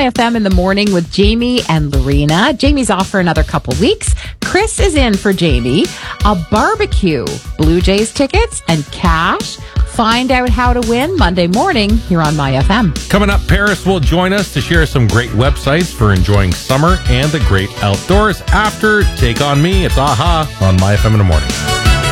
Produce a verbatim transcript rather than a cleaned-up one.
F M in the morning with Jamie and Lorena. Jamie's off for another couple weeks. Chris is in for Jamie. A barbecue, Blue Jays tickets, and cash. Find out how to win Monday morning here on My F M. Coming up, Paris will join us to share some great websites for enjoying summer and the great outdoors. After Take On Me, it's A-ha on My F M in the morning.